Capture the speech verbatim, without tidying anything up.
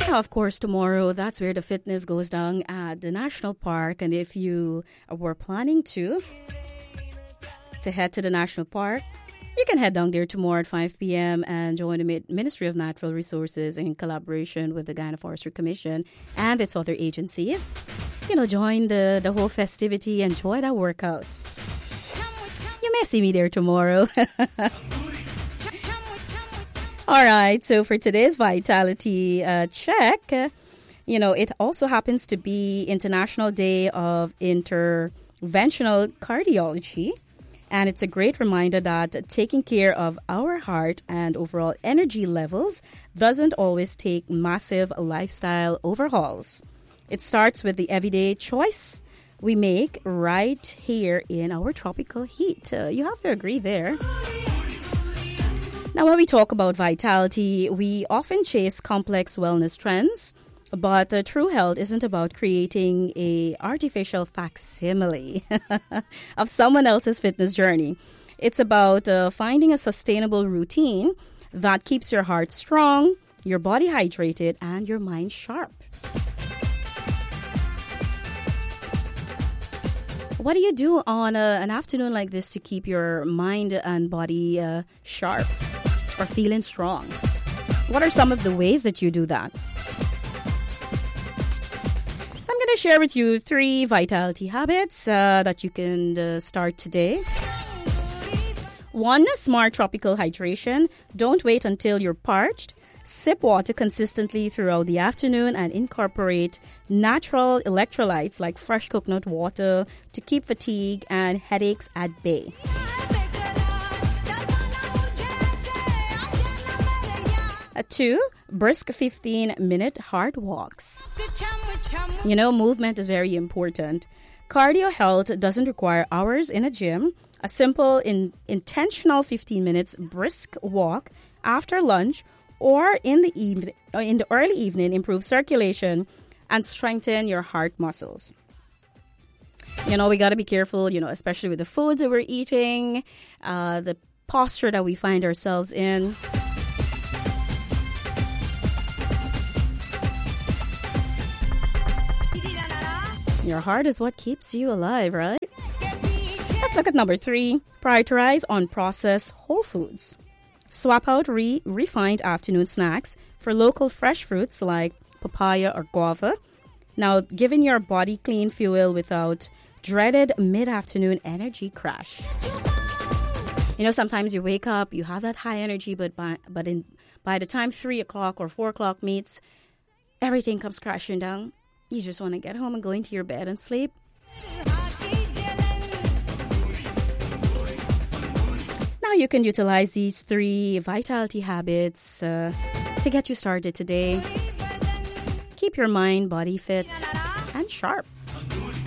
Now, of course, tomorrow, that's where the fitness goes down at the National Park. And if you were planning to, to head to the National Park, you can head down there tomorrow at five p.m. and join the Ministry of Natural Resources in collaboration with the Guyana Forestry Commission and its other agencies. You know, join the, the whole festivity, enjoy that workout. You may see me there tomorrow. All right, so for today's Vitality uh, check, uh, you know, it also happens to be International Day of Interventional Cardiology. And it's a great reminder that taking care of our heart and overall energy levels doesn't always take massive lifestyle overhauls. It starts with the everyday choice we make right here in our tropical heat. Uh, you have to agree there. Now, when we talk about vitality, we often chase complex wellness trends, but uh, true health isn't about creating a artificial facsimile of someone else's fitness journey. It's about uh, finding a sustainable routine that keeps your heart strong, your body hydrated, and your mind sharp. What do you do on a, an afternoon like this to keep your mind and body uh, sharp or feeling strong? What are some of the ways that you do that? So I'm going to share with you three vitality habits uh, that you can uh, start today. One, smart tropical hydration. Don't wait until you're parched. Sip water consistently throughout the afternoon and incorporate natural electrolytes like fresh coconut water to keep fatigue and headaches at bay. Uh, two, brisk fifteen-minute hard walks. You know, movement is very important. Cardio health doesn't require hours in a gym. A simple, in, intentional fifteen minutes brisk walk after lunch or in the evening, in the early evening, improves circulation and strengthen your heart muscles. You know, we got to be careful, you know, especially with the foods that we're eating, uh, the posture that we find ourselves in. Your heart is what keeps you alive, right? Let's look at number three. Prioritize unprocessed whole foods. Swap out re- refined afternoon snacks for local fresh fruits like papaya or guava. Now, giving your body clean fuel without dreaded mid-afternoon energy crash. You know, sometimes you wake up, you have that high energy, but by, but in, by the time three o'clock or four o'clock meets, everything comes crashing down. You just want to get home and go into your bed and sleep. Now you can utilize these three vitality habits uh, to get you started today. Keep your mind, body fit, and sharp.